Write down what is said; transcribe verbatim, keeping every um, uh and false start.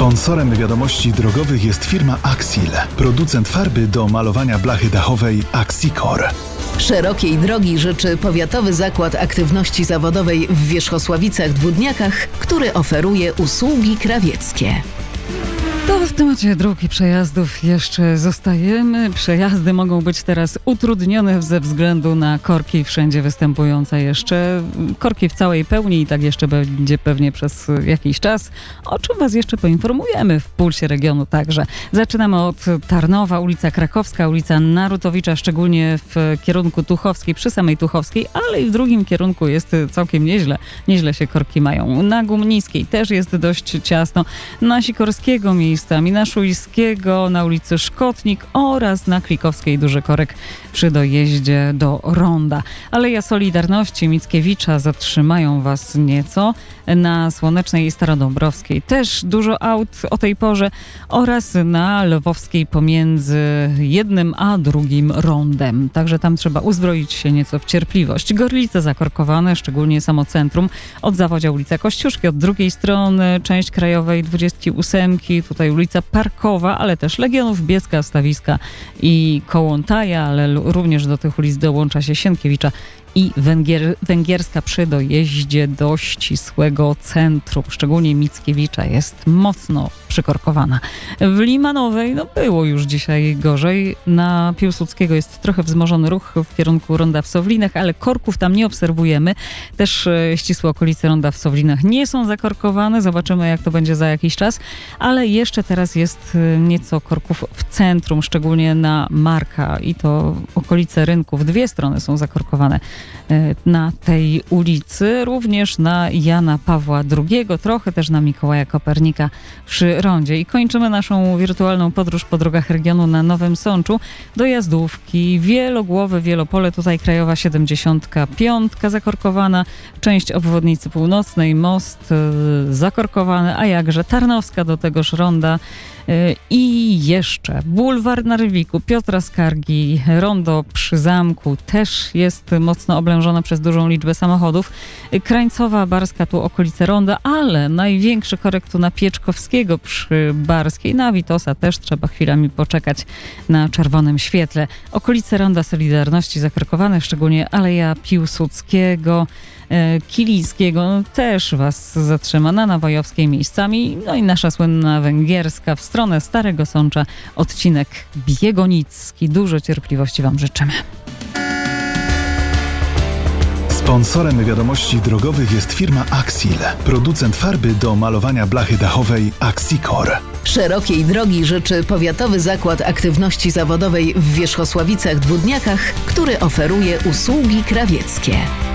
Sponsorem wiadomości drogowych jest firma Axil, producent farby do malowania blachy dachowej Axicor. Szerokiej drogi życzy Powiatowy Zakład Aktywności Zawodowej w Wierzchosławicach-Dwódniakach, który oferuje usługi krawieckie. To w temacie dróg i przejazdów jeszcze zostajemy. Przejazdy mogą być teraz utrudnione ze względu na korki wszędzie występujące jeszcze. Korki w całej pełni i tak jeszcze będzie pewnie przez jakiś czas, o czym Was jeszcze poinformujemy w Pulsie Regionu także. Zaczynamy od Tarnowa, ulica Krakowska, ulica Narutowicza, szczególnie w kierunku Tuchowskiej, przy samej Tuchowskiej, ale i w drugim kierunku jest całkiem nieźle. Nieźle się korki mają. Na Gumniskiej też jest dość ciasno. Na Sikorskiego miejscami, na Szujskiego, na ulicy Szkotnik oraz na Klikowskiej duży korek przy dojeździe do Ronda. Aleja Solidarności Mickiewicza zatrzymają Was nieco. Na Słonecznej i Starodąbrowskiej też dużo aut o tej porze oraz na Lwowskiej pomiędzy jednym a drugim rondem. Także tam trzeba uzbroić się nieco w cierpliwość. Gorlice zakorkowane, szczególnie samo centrum. Od Zawodzia ulica Kościuszki, od drugiej strony część Krajowej dwudziestej ósemki, tutaj ulica Parkowa, ale też Legionów, Bielska, Stawiska i Kołątaja, ale również do tych ulic dołącza się Sienkiewicza i Węgier, Węgierska przy dojeździe do ścisłego centrum. Szczególnie Mickiewicza jest mocno przykorkowana. W Limanowej no było już dzisiaj gorzej. Na Piłsudskiego jest trochę wzmożony ruch w kierunku ronda w Sowlinach, ale korków tam nie obserwujemy. Też e, ścisłe okolice ronda w Sowlinach nie są zakorkowane. Zobaczymy, jak to będzie za jakiś czas. Ale jeszcze teraz jest e, nieco korków w centrum, szczególnie na Marka i to okolice rynku. W dwie strony są zakorkowane na tej ulicy, również na Jana Pawła drugiego, trochę też na Mikołaja Kopernika przy rondzie. I kończymy naszą wirtualną podróż po drogach regionu na Nowym Sączu. Dojazdówki, Wielogłowy, Wielopole, tutaj Krajowa siedemdziesiątka piątka zakorkowana, część obwodnicy północnej, most y, zakorkowany, a jakże Tarnowska do tegoż ronda. I jeszcze bulwar na Rywiku, Piotra Skargi, rondo przy zamku też jest mocno oblężone przez dużą liczbę samochodów. Krańcowa, Barska, tu okolice ronda, ale największy korek tu na Pieczkowskiego przy Barskiej. Na Witosa też trzeba chwilami poczekać na czerwonym świetle. Okolice ronda Solidarności zakorkowane, szczególnie Aleja Piłsudskiego, Kilińskiego no, też Was zatrzyma na Nawojowskiej miejscami. No i nasza słynna Węgierska w stronę Starego Sącza, odcinek Biegonicki. Dużo cierpliwości Wam życzymy. Sponsorem wiadomości drogowych jest firma Axil, producent farby do malowania blachy dachowej Axicor. Szerokiej drogi życzy Powiatowy Zakład Aktywności Zawodowej w Wierzchosławicach-Dwódniakach, który oferuje usługi krawieckie.